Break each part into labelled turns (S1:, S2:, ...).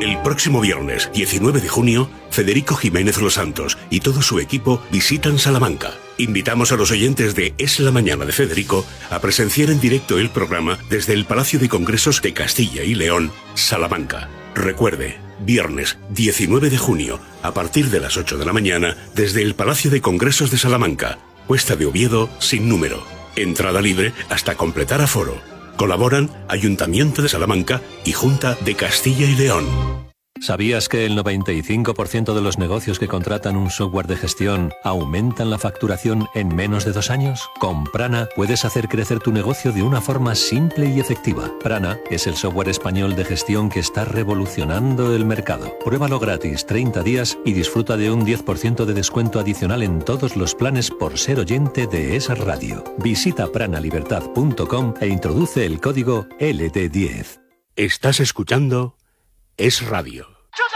S1: El próximo viernes, 19 de junio, Federico Jiménez Los Santos y todo su equipo visitan Salamanca. Invitamos a los oyentes de Es la Mañana de Federico a presenciar en directo el programa desde el Palacio de Congresos de Castilla y León, Salamanca. Recuerde, viernes 19 de junio, a partir de las 8 de la mañana, desde el Palacio de Congresos de Salamanca, Cuesta de Oviedo, sin número. Entrada libre hasta completar aforo. Colaboran Ayuntamiento de Salamanca y Junta de Castilla y León.
S2: ¿Sabías que el 95% de los negocios que contratan un software de gestión aumentan la facturación en menos de 2 años? Con Prana puedes hacer crecer tu negocio de una forma simple y efectiva. Prana es el software español de gestión que está revolucionando el mercado. Pruébalo gratis 30 días y disfruta de un 10% de descuento adicional en todos los planes por ser oyente de Es Radio. Visita pranalibertad.com e introduce el código LT10.
S1: Estás escuchando Es Radio.
S3: ¡Chuta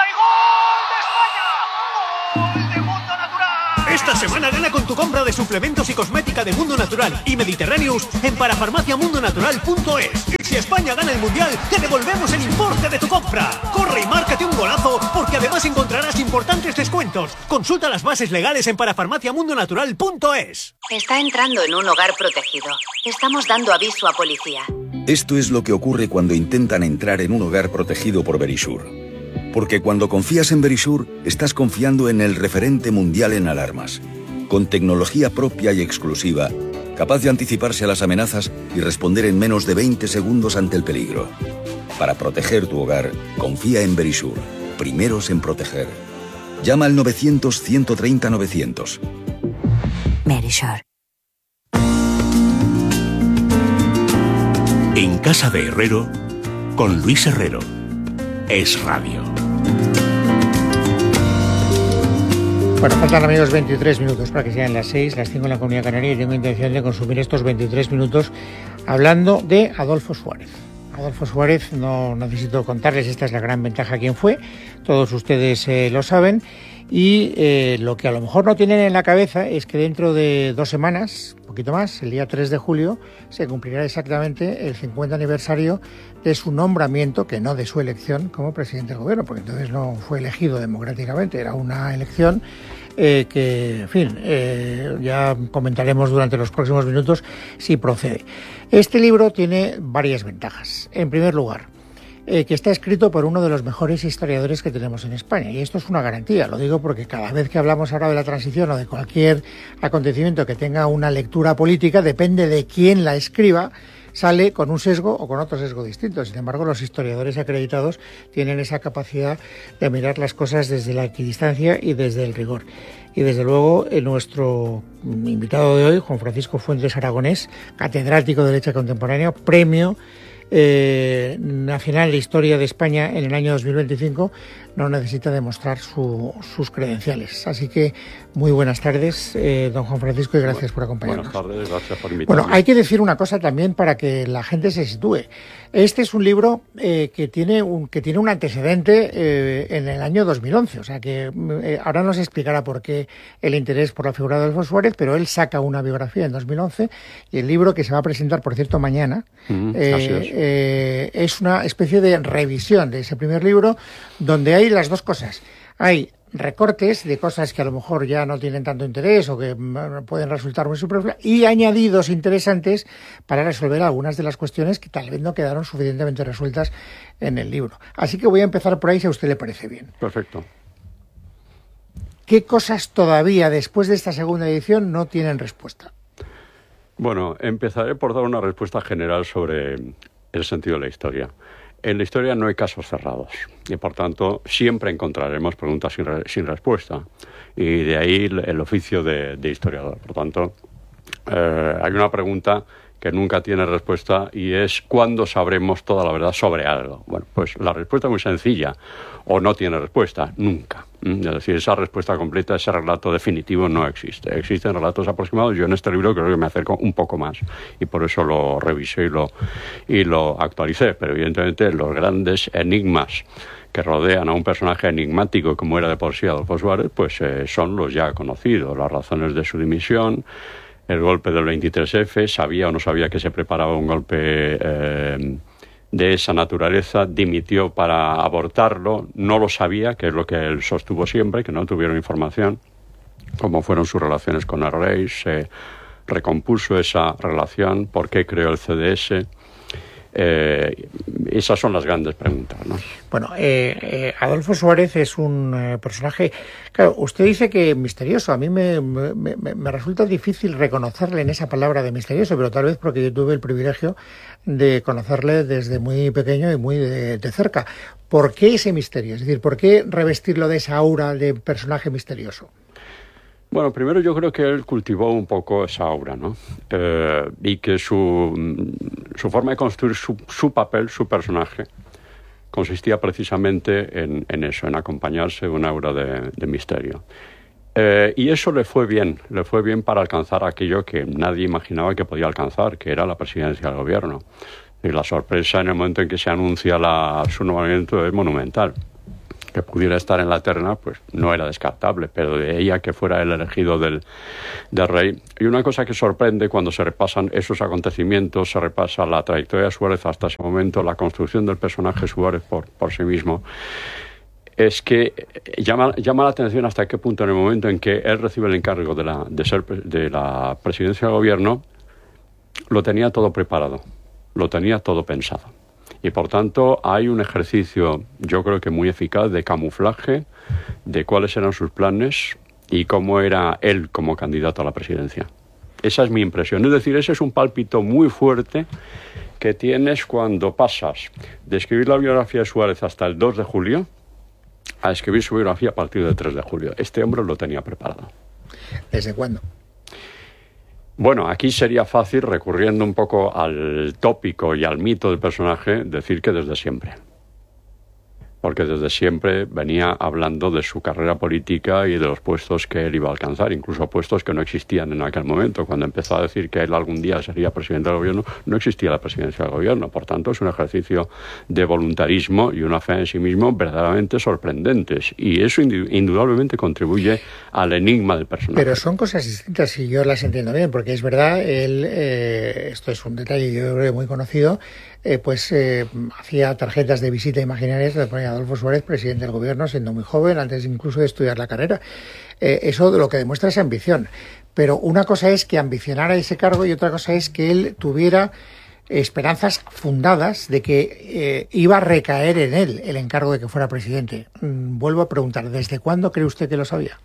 S3: y gol de España! ¡Gol de Mundo Natural! Esta semana gana con tu compra de suplementos y cosmética de Mundo Natural y Mediterraneous en parafarmaciamundonatural.es. Y si España gana el Mundial, te devolvemos el importe de tu compra. Corre y márcate un golazo, porque además encontrarás importantes descuentos. Consulta las bases legales en parafarmaciamundonatural.es.
S4: Está entrando en un hogar protegido. Estamos dando aviso a policía.
S5: Esto es lo que ocurre cuando intentan entrar en un hogar protegido por Verisure. Porque cuando confías en Verisure, estás confiando en el referente mundial en alarmas, con tecnología propia y exclusiva, capaz de anticiparse a las amenazas y responder en menos de 20 segundos ante el peligro. Para proteger tu hogar, confía en Verisure, primeros en proteger. Llama al 900-130-900.
S4: Verisure.
S1: En Casa de Herrero, con Luis Herrero. Es Radio.
S6: Bueno, faltan, amigos, 23 minutos para que sean las 6, las 5 en la Comunidad Canaria, y tengo intención de consumir estos 23 minutos hablando de Adolfo Suárez. Adolfo Suárez, no necesito contarles, esta es la gran ventaja quién fue, todos ustedes lo saben, y lo que a lo mejor no tienen en la cabeza es que dentro de 2 semanas, un poquito más, el día 3 de julio, se cumplirá exactamente el 50 aniversario de su nombramiento, que no de su elección como presidente del gobierno, porque entonces no fue elegido democráticamente, era una elección que, en fin, ya comentaremos durante los próximos minutos si procede. Este libro tiene varias ventajas. En primer lugar, que está escrito por uno de los mejores historiadores que tenemos en España, y esto es una garantía, lo digo porque cada vez que hablamos ahora de la transición o de cualquier acontecimiento que tenga una lectura política, depende de quién la escriba, sale con un sesgo o con otro sesgo distinto. Sin embargo, los historiadores acreditados tienen esa capacidad de mirar las cosas desde la equidistancia y desde el rigor. Y desde luego, nuestro invitado de hoy, Juan Francisco Fuentes Aragonés, catedrático de Derecho Contemporáneo, premio nacional de Historia de España en el año 2025, no necesita demostrar sus credenciales. Así que muy buenas tardes, don Juan Francisco, y gracias por acompañarnos.
S7: Buenas tardes, gracias por invitarme.
S6: Bueno, hay que decir una cosa también para que la gente se sitúe. Este es un libro que tiene un antecedente en el año 2011, o sea que ahora nos explicará por qué el interés por la figura de Adolfo Suárez, pero él saca una biografía en 2011 y el libro, que se va a presentar, por cierto, mañana, es una especie de revisión de ese primer libro, donde hay las dos cosas. Hay recortes de cosas que a lo mejor ya no tienen tanto interés o que pueden resultar muy superfluas, y añadidos interesantes para resolver algunas de las cuestiones que tal vez no quedaron suficientemente resueltas en el libro. Así que voy a empezar por ahí, si a usted le parece bien.
S7: Perfecto.
S6: ¿Qué cosas todavía, después de esta segunda edición, no tienen respuesta?
S7: Bueno, empezaré por dar una respuesta general sobre el sentido de la historia. En la historia no hay casos cerrados y, por tanto, siempre encontraremos preguntas sin respuesta. Y de ahí el oficio de historiador. Por tanto, hay una pregunta que nunca tiene respuesta, y es: ¿cuándo sabremos toda la verdad sobre algo? Bueno, pues la respuesta es muy sencilla: o no tiene respuesta, nunca. Es decir, esa respuesta completa, ese relato definitivo no existe. Existen relatos aproximados. Yo en este libro creo que me acerco un poco más, y por eso lo revisé y lo actualicé. Pero evidentemente los grandes enigmas que rodean a un personaje enigmático como era de por sí Adolfo Suárez, pues son los ya conocidos: las razones de su dimisión, el golpe del 23F, sabía o no sabía que se preparaba un golpe de esa naturaleza, dimitió para abortarlo, no lo sabía, que es lo que él sostuvo siempre, que no tuvieron información, cómo fueron sus relaciones con el rey, se recompuso esa relación, por qué creó el CDS. Esas son las grandes preguntas, ¿no?
S6: Bueno, Adolfo Suárez es un personaje, claro, usted dice que misterioso. A mí me resulta difícil reconocerle en esa palabra de misterioso, pero tal vez porque yo tuve el privilegio de conocerle desde muy pequeño y muy de cerca. ¿Por qué ese misterio? Es decir, ¿por qué revestirlo de esa aura de personaje misterioso?
S7: Bueno, primero yo creo que él cultivó un poco esa aura, ¿no? Y que su forma de construir su papel, su personaje, consistía precisamente en eso, en acompañarse de una aura de misterio. Y eso le fue bien para alcanzar aquello que nadie imaginaba que podía alcanzar, que era la presidencia del gobierno. Y la sorpresa en el momento en que se anuncia su nombramiento es monumental. Que pudiera estar en la terna, pues no era descartable, pero de ella que fuera el elegido del rey. Y una cosa que sorprende cuando se repasan esos acontecimientos, se repasa la trayectoria de Suárez hasta ese momento, la construcción del personaje Suárez por sí mismo, es que llama la atención hasta qué punto en el momento en que él recibe el encargo de la presidencia del gobierno, lo tenía todo preparado, lo tenía todo pensado. Y por tanto hay un ejercicio, yo creo que muy eficaz, de camuflaje de cuáles eran sus planes y cómo era él como candidato a la presidencia. Esa es mi impresión. Es decir, ese es un pálpito muy fuerte que tienes cuando pasas de escribir la biografía de Suárez hasta el 2 de julio a escribir su biografía a partir del 3 de julio. Este hombre lo tenía preparado.
S6: ¿Desde cuándo?
S7: Bueno, aquí sería fácil, recurriendo un poco al tópico y al mito del personaje, decir que desde siempre. Porque desde siempre venía hablando de su carrera política y de los puestos que él iba a alcanzar, incluso puestos que no existían en aquel momento. Cuando empezó a decir que él algún día sería presidente del gobierno, no existía la presidencia del gobierno. Por tanto, es un ejercicio de voluntarismo y una fe en sí mismo verdaderamente sorprendentes. Y eso indudablemente contribuye al enigma del personaje.
S6: Pero son cosas distintas y yo las entiendo bien, porque es verdad, él, esto es un detalle yo creo muy conocido, hacía tarjetas de visita imaginarias, le ponía Adolfo Suárez, presidente del gobierno, siendo muy joven, antes incluso de estudiar la carrera. Eso de lo que demuestra es ambición. Pero una cosa es que ambicionara ese cargo y otra cosa es que él tuviera esperanzas fundadas de que iba a recaer en él el encargo de que fuera presidente. Vuelvo a preguntar, ¿desde cuándo cree usted que lo sabía?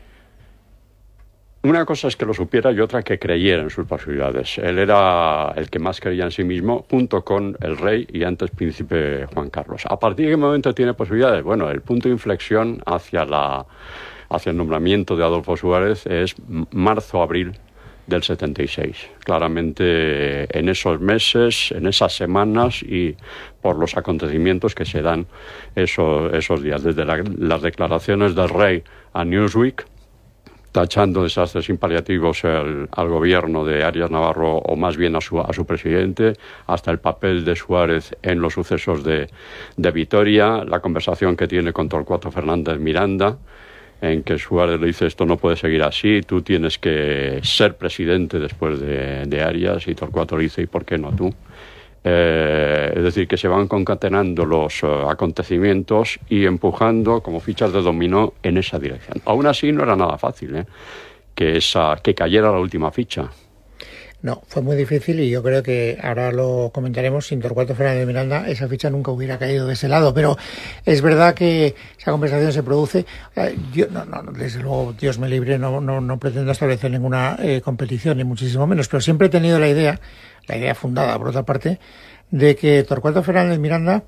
S7: Una cosa es que lo supiera y otra que creyera en sus posibilidades. Él era el que más creía en sí mismo, junto con el rey y antes príncipe Juan Carlos. ¿A partir de qué momento tiene posibilidades? Bueno, el punto de inflexión hacia el nombramiento de Adolfo Suárez es marzo-abril del 76. Claramente en esos meses, en esas semanas y por los acontecimientos que se dan esos días. Desde las declaraciones del rey a Newsweek, tachando desastres impaliativos al gobierno de Arias Navarro, o más bien a su presidente, hasta el papel de Suárez en los sucesos de Vitoria, la conversación que tiene con Torcuato Fernández Miranda, en que Suárez le dice: esto no puede seguir así, tú tienes que ser presidente después de Arias, y Torcuato le dice: ¿y por qué no tú? Es decir, que se van concatenando los acontecimientos y empujando como fichas de dominó en esa dirección. Aún así no era nada fácil, que cayera la última ficha.
S6: No, fue muy difícil y yo creo que ahora lo comentaremos. Sin Torcuato Fernández Miranda esa ficha nunca hubiera caído de ese lado, pero es verdad que esa conversación se produce. Yo desde luego, Dios me libre, no pretendo establecer ninguna competición, ni muchísimo menos, pero siempre he tenido la idea fundada, por otra parte, de que Torcuato Fernández Miranda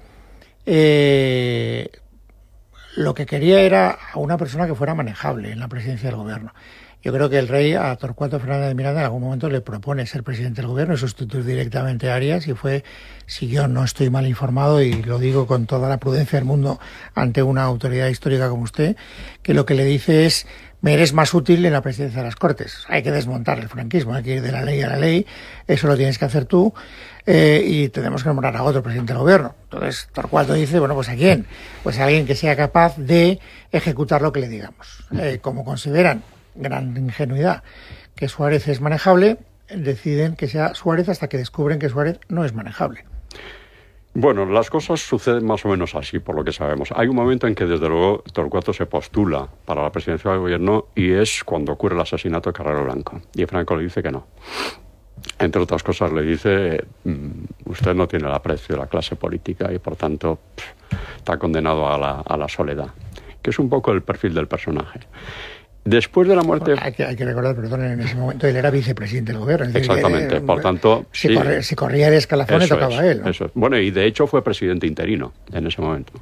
S6: lo que quería era a una persona que fuera manejable en la presidencia del gobierno. Yo creo que el rey a Torcuato Fernández Miranda en algún momento le propone ser presidente del gobierno y sustituir directamente a Arias, y fue, si yo no estoy mal informado, y lo digo con toda la prudencia del mundo ante una autoridad histórica como usted, que lo que le dice es: me eres más útil en la presidencia de las Cortes. Hay que desmontar el franquismo, hay que ir de la ley a la ley, eso lo tienes que hacer tú, y tenemos que nombrar a otro presidente del gobierno. Entonces Torcuato dice: bueno, pues ¿a quién? Pues a alguien que sea capaz de ejecutar lo que le digamos. Como consideran, gran ingenuidad, que Suárez es manejable, deciden que sea Suárez hasta que descubren que Suárez no es manejable.
S7: Bueno, las cosas suceden más o menos así, por lo que sabemos. Hay un momento en que, desde luego, Torcuato se postula para la presidencia del gobierno y es cuando ocurre el asesinato de Carrero Blanco. Y Franco le dice que no. Entre otras cosas, le dice, usted no tiene el aprecio de la clase política y, por tanto, está condenado a la soledad, que es un poco el perfil del personaje. Después de la muerte...
S6: Hay que recordar, perdón, en ese momento él era vicepresidente del gobierno.
S7: Exactamente, por tanto...
S6: Si corría el escalafón, le tocaba a él, ¿no?
S7: Eso es. Bueno, y de hecho fue presidente interino en ese momento.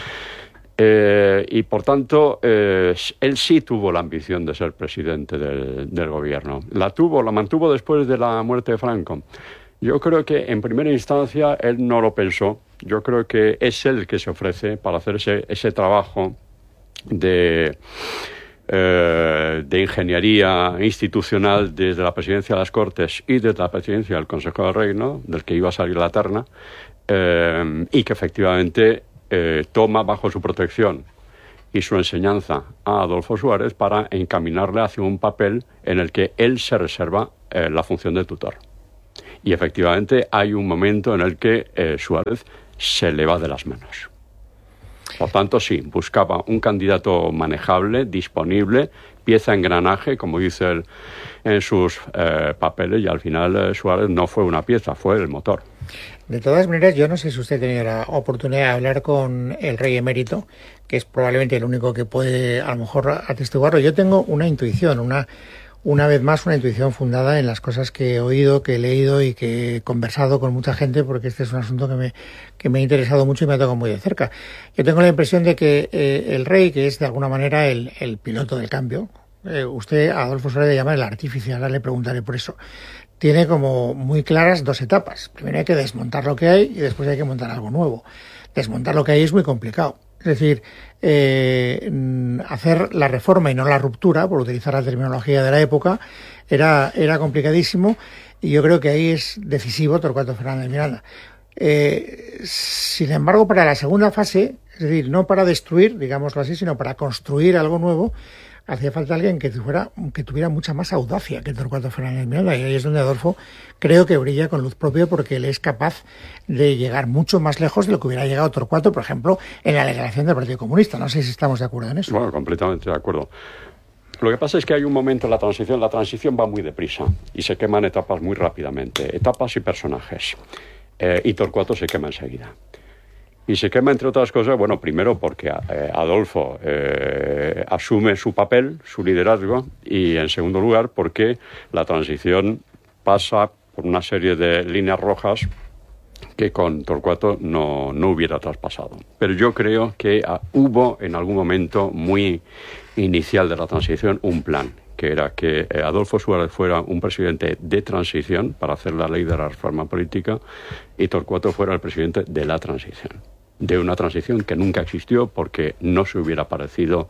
S7: Y por tanto, él sí tuvo la ambición de ser presidente del gobierno. La mantuvo después de la muerte de Franco. Yo creo que en primera instancia él no lo pensó. Yo creo que es él que se ofrece para hacer ese trabajo de ingeniería institucional desde la presidencia de las Cortes y desde la presidencia del Consejo del Reino, del que iba a salir la terna, y que efectivamente toma bajo su protección y su enseñanza a Adolfo Suárez para encaminarle hacia un papel en el que él se reserva la función de tutor. Y efectivamente hay un momento en el que Suárez se le va de las manos. Por tanto, sí, buscaba un candidato manejable, disponible, pieza engranaje, como dice él en sus papeles, y al final Suárez no fue una pieza, fue el motor.
S6: De todas maneras, yo no sé si usted ha tenido la oportunidad de hablar con el rey emérito, que es probablemente el único que puede, a lo mejor, atestiguarlo. Yo tengo una intuición, una vez más, una intuición fundada en las cosas que he oído, que he leído y que he conversado con mucha gente, porque este es un asunto que me ha interesado mucho y me ha tocado muy de cerca. Yo tengo la impresión de que el rey, que es de alguna manera el piloto del cambio, usted a Adolfo Suárez le llama el artífice, ahora le preguntaré por eso, tiene como muy claras dos etapas. Primero hay que desmontar lo que hay y después hay que montar algo nuevo. Desmontar lo que hay es muy complicado. Es decir, hacer la reforma y no la ruptura, por utilizar la terminología de la época, era complicadísimo, y yo creo que ahí es decisivo Torcuato Fernández Miranda. Sin embargo, para la segunda fase, es decir, no para destruir, digámoslo así, sino para construir algo nuevo, hacía falta alguien que tuviera mucha más audacia que Torcuato Fernández Miranda, y ahí es donde Adolfo creo que brilla con luz propia, porque él es capaz de llegar mucho más lejos de lo que hubiera llegado Torcuato, por ejemplo, en la declaración del Partido Comunista. No sé si estamos de acuerdo en eso.
S7: Bueno, completamente de acuerdo. Lo que pasa es que hay un momento en la transición va muy deprisa y se queman etapas muy rápidamente, etapas y personajes, y Torcuato se quema enseguida. Y se quema, entre otras cosas, bueno, primero porque Adolfo asume su papel, su liderazgo, y en segundo lugar porque la transición pasa por una serie de líneas rojas que con Torcuato no hubiera traspasado. Pero yo creo que hubo en algún momento muy inicial de la transición un plan, que era que Adolfo Suárez fuera un presidente de transición para hacer la ley de la reforma política y Torcuato fuera el presidente de la transición. De una transición que nunca existió porque no se hubiera parecido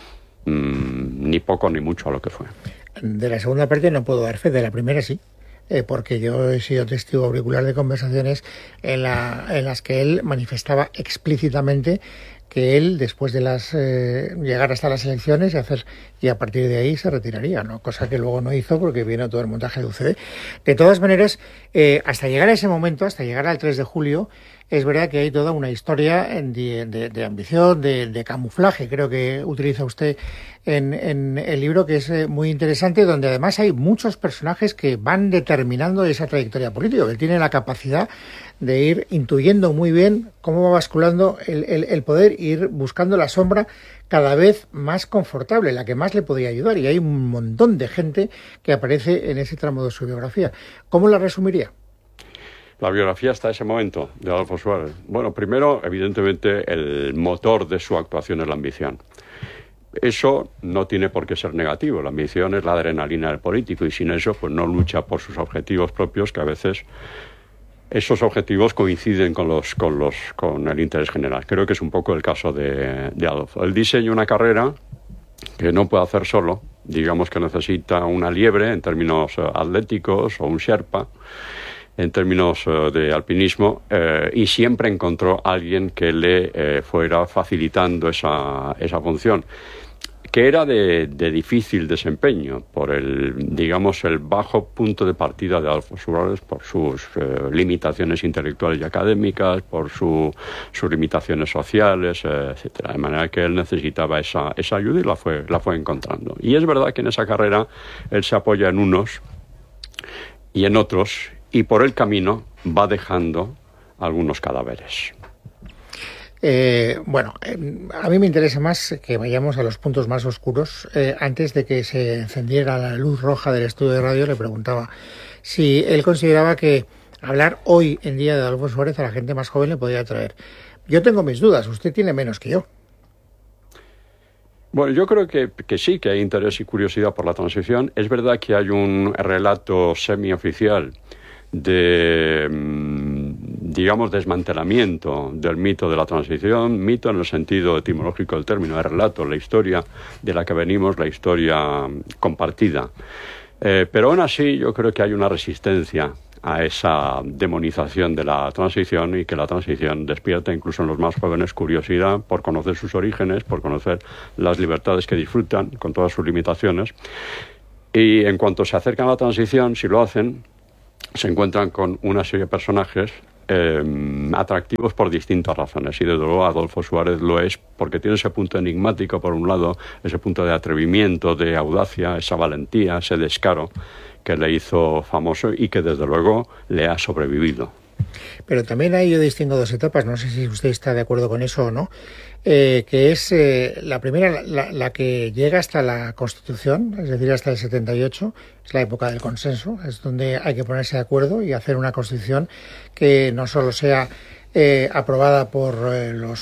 S7: ni poco ni mucho a lo que fue.
S6: De la segunda parte no puedo dar fe, de la primera sí. Porque yo he sido testigo auricular de conversaciones en las que él manifestaba explícitamente que él, después de llegar hasta las elecciones y a partir de ahí se retiraría, ¿no? Cosa que luego no hizo porque vino todo el montaje de UCD. De todas maneras, hasta llegar a ese momento, hasta llegar al 3 de julio, es verdad que hay toda una historia de ambición, de camuflaje, creo que utiliza usted en el libro, que es muy interesante, donde además hay muchos personajes que van determinando esa trayectoria política, que tienen la capacidad de ir intuyendo muy bien cómo va basculando el poder, ir buscando la sombra cada vez más confortable, la que más le podría ayudar, y hay un montón de gente que aparece en ese tramo de su biografía. ¿Cómo la resumiría?
S7: La biografía hasta ese momento de Adolfo Suárez. Bueno, primero, evidentemente, el motor de su actuación es la ambición. Eso no tiene por qué ser negativo. La ambición es la adrenalina del político y sin eso pues no lucha por sus objetivos propios, que a veces esos objetivos coinciden con el interés general. Creo que es un poco el caso de Adolfo. Él diseña una carrera que no puede hacer solo. Digamos que necesita una liebre en términos atléticos o un sherpa en términos de alpinismo, y siempre encontró a alguien que le fuera facilitando esa función. que era de difícil desempeño por el bajo punto de partida de Adolfo Suárez, por sus limitaciones intelectuales y académicas, por sus limitaciones sociales, etcétera. De manera que él necesitaba esa ayuda y la fue encontrando. Y es verdad que en esa carrera él se apoya en unos y en otros, y por el camino va dejando algunos cadáveres.
S6: A mí me interesa más que vayamos a los puntos más oscuros. Antes de que se encendiera la luz roja del estudio de radio, le preguntaba si él consideraba que hablar hoy en día de Adolfo Suárez a la gente más joven le podía atraer. Yo tengo mis dudas, usted tiene menos que yo.
S7: Bueno, yo creo que sí, que hay interés y curiosidad por la transición. Es verdad que hay un relato semioficial de, desmantelamiento del mito de la transición, mito en el sentido etimológico del término, de relato, la historia de la que venimos, la historia compartida. Pero aún así yo creo que hay una resistencia a esa demonización de la transición, y que la transición despierta incluso en los más jóvenes curiosidad por conocer sus orígenes, por conocer las libertades que disfrutan con todas sus limitaciones. Y en cuanto se acercan a la transición, si lo hacen, se encuentran con una serie de personajes atractivos por distintas razones, y desde luego Adolfo Suárez lo es porque tiene ese punto enigmático, por un lado, ese punto de atrevimiento, de audacia, esa valentía, ese descaro que le hizo famoso y que desde luego le ha sobrevivido.
S6: Pero también ahí yo distingo dos etapas, no sé si usted está de acuerdo con eso o no, que es la primera, la que llega hasta la Constitución, es decir, hasta el 78, es la época del consenso, es donde hay que ponerse de acuerdo y hacer una Constitución que no solo sea aprobada por los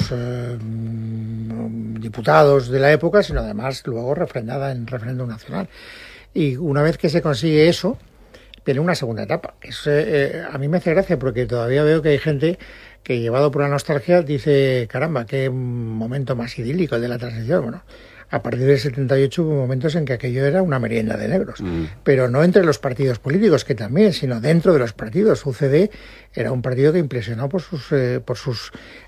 S6: diputados de la época, sino además luego refrendada en referéndum nacional. Y una vez que se consigue eso, viene una segunda etapa. A mí me hace gracia porque todavía veo que hay gente que, llevado por la nostalgia, dice, caramba, qué momento más idílico el de la transición. Bueno, a partir del 78 hubo momentos en que aquello era una merienda de negros. Pero no entre los partidos políticos, que también, sino dentro de los partidos. UCD era un partido que impresionó por sus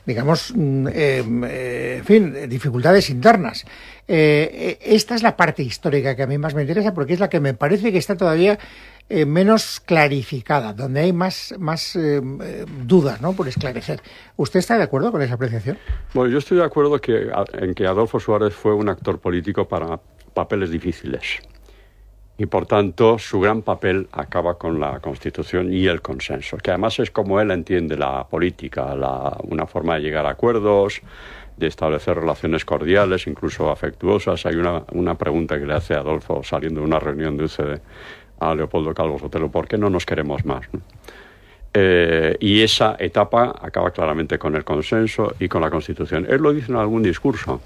S6: dificultades internas. Esta es la parte histórica que a mí más me interesa, porque es la que me parece que está todavía menos clarificada, donde hay más dudas, ¿no?, por esclarecer. ¿Usted está de acuerdo con esa apreciación?
S7: Bueno, yo estoy de acuerdo en que Adolfo Suárez fue un actor político para papeles difíciles, y por tanto su gran papel acaba con la Constitución y el consenso, que además es como él entiende la política, una forma de llegar a acuerdos, de establecer relaciones cordiales, incluso afectuosas. Hay una pregunta que le hace Adolfo saliendo de una reunión de UCD a Leopoldo Calvo Sotelo: ¿por qué no nos queremos más?, ¿no? Y esa etapa acaba claramente con el consenso y con la Constitución. Él lo dice en algún discurso,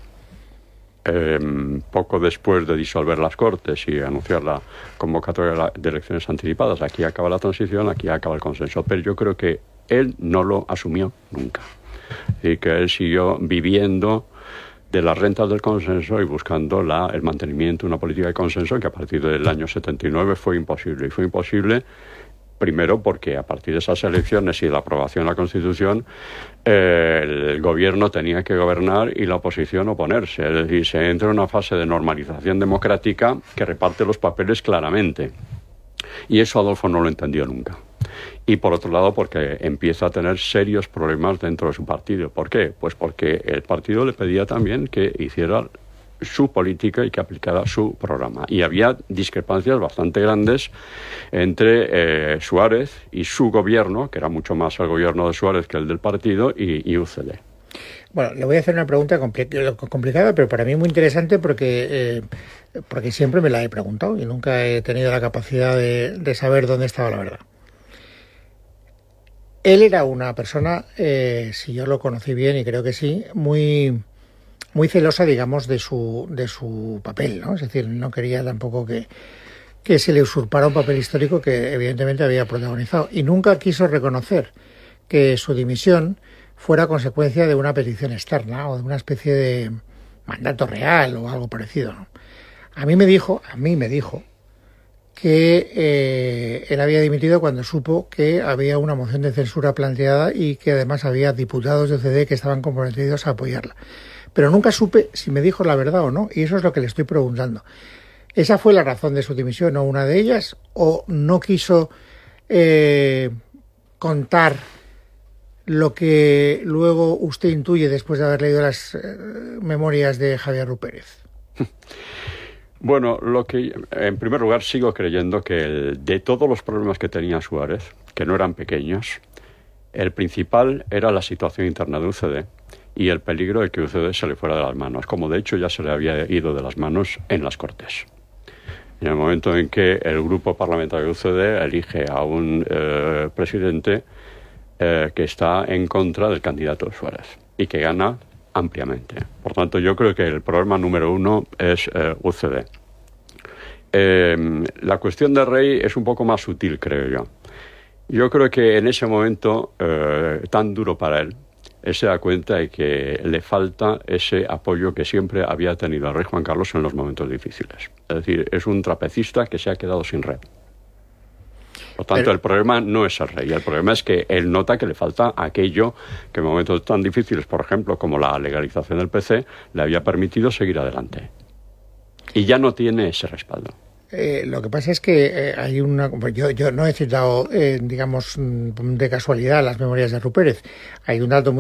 S7: poco después de disolver las Cortes y anunciar la convocatoria de elecciones anticipadas: aquí acaba la transición, aquí acaba el consenso. Pero yo creo que él no lo asumió nunca, y que él siguió viviendo de las rentas del consenso y buscando el mantenimiento de una política de consenso que a partir del año 79 fue imposible. Y fue imposible primero porque a partir de esas elecciones y de la aprobación de la Constitución, el gobierno tenía que gobernar y la oposición oponerse. Es decir, se entra en una fase de normalización democrática que reparte los papeles claramente. Y eso Adolfo no lo entendió nunca. Y por otro lado, porque empieza a tener serios problemas dentro de su partido. ¿Por qué? Pues porque el partido le pedía también que hiciera su política y que aplicara su programa. Y había discrepancias bastante grandes entre Suárez y su gobierno, que era mucho más el gobierno de Suárez que el del partido, y UCD.
S6: Bueno, le voy a hacer una pregunta complicada, pero para mí muy interesante porque siempre me la he preguntado y nunca he tenido la capacidad de saber dónde estaba la verdad. Él era una persona, si yo lo conocí bien, y creo que sí, muy celosa, digamos, de su papel, ¿no? Es decir, no quería tampoco que se le usurpara un papel histórico que evidentemente había protagonizado, y nunca quiso reconocer que su dimisión fuera consecuencia de una petición externa o de una especie de mandato real o algo parecido, ¿no? A mí me dijo que él había dimitido cuando supo que había una moción de censura planteada y que además había diputados de UCD que estaban comprometidos a apoyarla. pero nunca supe si me dijo la verdad o no, y eso es lo que le estoy preguntando. ¿Esa fue la razón de su dimisión o una de ellas? ¿O no quiso contar lo que luego usted intuye después de haber leído las memorias de Javier Rupérez?
S7: Bueno, en primer lugar sigo creyendo que de todos los problemas que tenía Suárez, que no eran pequeños, el principal era la situación interna de UCD y el peligro de que UCD se le fuera de las manos, como de hecho ya se le había ido de las manos en las Cortes. En el momento en que el grupo parlamentario de UCD elige a un presidente que está en contra del candidato Suárez y que gana ampliamente. Por tanto, yo creo que el problema número uno es UCD. La cuestión de Rey es un poco más sutil, creo yo. Yo creo que en ese momento tan duro para él se da cuenta de que le falta ese apoyo que siempre había tenido el rey Juan Carlos en los momentos difíciles. Es decir, es un trapecista que se ha quedado sin red. Por tanto, el problema no es el rey. El problema es que él nota que le falta aquello que en momentos tan difíciles, por ejemplo, como la legalización del PC, le había permitido seguir adelante. Y ya no tiene ese respaldo.
S6: Lo que pasa es que hay una... Yo no he citado, digamos, de casualidad las memorias de Rupérez. Hay un dato muy